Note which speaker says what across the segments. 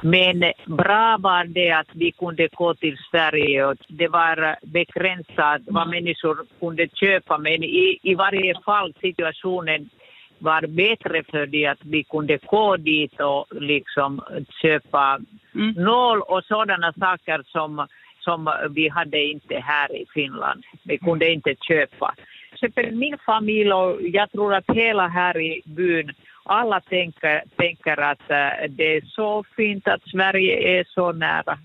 Speaker 1: Men bra var det att vi kunde gå till Sverige och det var begränsat vad människor kunde köpa. Men i varje fall situationen var bättre för det att vi kunde gå dit och liksom köpa nål och sådana saker som vi hade inte här i Finland. Vi kunde inte köpa. Så för min familj och jag tror att hela här i byn alla tänker att det är så fint att Sverige är så nära.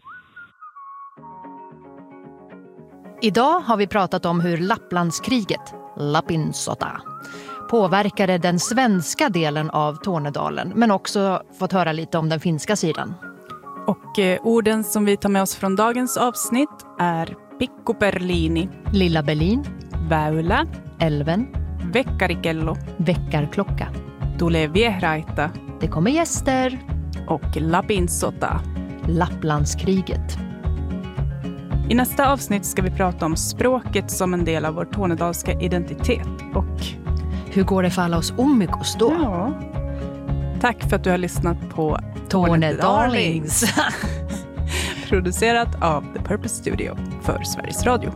Speaker 2: Idag har vi pratat om hur Lapplandskriget, Lapinsota, påverkade den svenska delen av Tornedalen, men också fått höra lite om den finska sidan.
Speaker 3: Och orden som vi tar med oss från dagens avsnitt är Pikku Berliini,
Speaker 2: Lilla Berlin,
Speaker 3: Väylä,
Speaker 2: älven,
Speaker 3: Vekkarikello,
Speaker 2: väckarklocka.
Speaker 3: Tulee vieraita
Speaker 2: Det kommer gäster.
Speaker 3: och Lapinsota.
Speaker 2: Lapplandskriget.
Speaker 3: I nästa avsnitt ska vi prata om språket som en del av vår tornedalska identitet. Och
Speaker 2: hur går det för alla oss omikos då?
Speaker 3: ja, tack för att du har lyssnat på
Speaker 2: Tornedarlings.
Speaker 3: Producerat av The Purpose Studio för Sveriges Radio.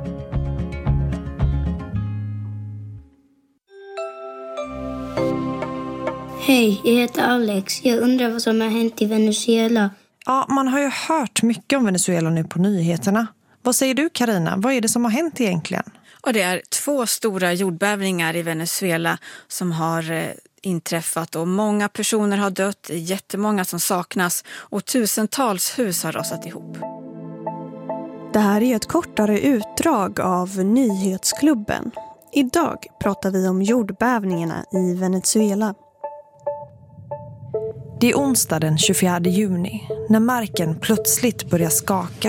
Speaker 4: Hej, jag heter Alex. Jag undrar vad som har hänt i Venezuela.
Speaker 5: Ja, man har ju hört mycket om Venezuela nu på nyheterna. Vad säger du, Karina? Vad är det som har hänt egentligen?
Speaker 6: Och det är 2 stora jordbävningar i Venezuela som har inträffat och många personer har dött, jättemånga som saknas och tusentals hus har rasat ihop.
Speaker 7: Det här är ett kortare utdrag av Nyhetsklubben. Idag pratar vi om jordbävningarna i Venezuela.
Speaker 5: Det är onsdag den 24 juni när marken plötsligt börjar skaka.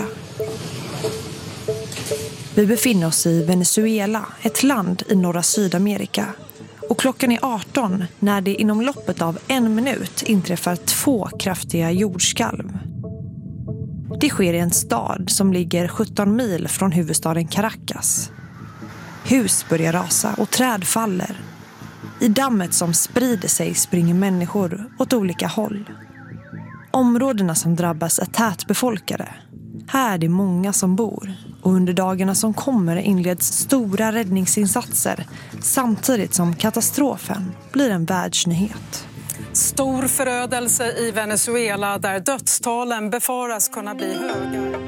Speaker 5: Vi befinner oss i Venezuela, ett land i norra Sydamerika. Och klockan är 18 när det inom loppet av 1 minut inträffar 2 kraftiga jordskalv. Det sker i en stad som ligger 17 mil från huvudstaden Caracas. Hus börjar rasa och träd faller. I dammet som sprider sig springer människor åt olika håll. Områdena som drabbas är tätbefolkade. Här är det många som bor. Och under dagarna som kommer inleds stora räddningsinsatser samtidigt som katastrofen blir en världsnyhet.
Speaker 8: Stor förödelse i Venezuela där dödstalen befaras kunna bli höga.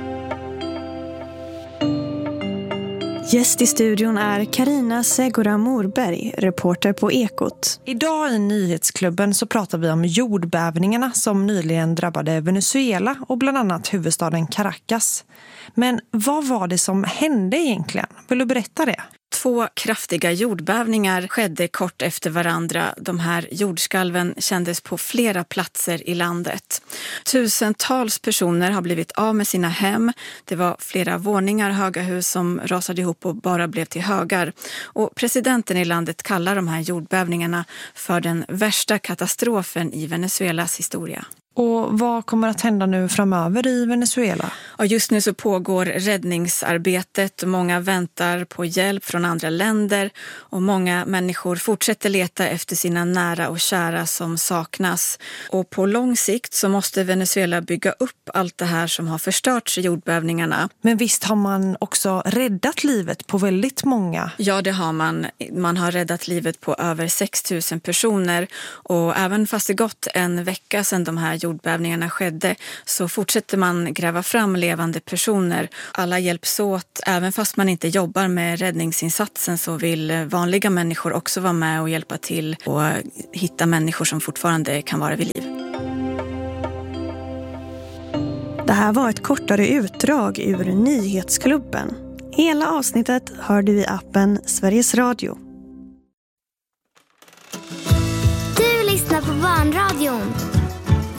Speaker 7: Gäst i studion är Karina Segura Morberg, reporter på Ekot.
Speaker 5: Idag i Nyhetsklubben så pratar vi om jordbävningarna som nyligen drabbade Venezuela och bland annat huvudstaden Caracas. Men vad var det som hände egentligen? Vill du berätta det?
Speaker 6: 2 kraftiga jordbävningar skedde kort efter varandra. De här jordskalven kändes på flera platser i landet. Tusentals personer har blivit av med sina hem. Det var flera våningar höga hus som rasade ihop och bara blev till högar. Och presidenten i landet kallar de här jordbävningarna för den värsta katastrofen i Venezuelas historia.
Speaker 5: Och vad kommer att hända nu framöver i Venezuela?
Speaker 6: Och just nu så pågår räddningsarbetet. Många väntar på hjälp från andra länder och många människor fortsätter leta efter sina nära och kära som saknas. Och på lång sikt så måste Venezuela bygga upp allt det här som har förstörts i jordbävningarna.
Speaker 5: Men visst har man också räddat livet på väldigt många?
Speaker 6: Ja, det har man. Man har räddat livet på över 6 000 personer och även fast det gått en vecka sedan de här jordbävningarna skedde så fortsätter man gräva fram levande personer. Alla hjälps åt. Även fast man inte jobbar med räddningsinsatsen så vill vanliga människor också vara med och hjälpa till och hitta människor som fortfarande kan vara vid liv.
Speaker 7: Det här var ett kortare utdrag ur Nyhetsklubben. Hela avsnittet hör du i appen Sveriges Radio.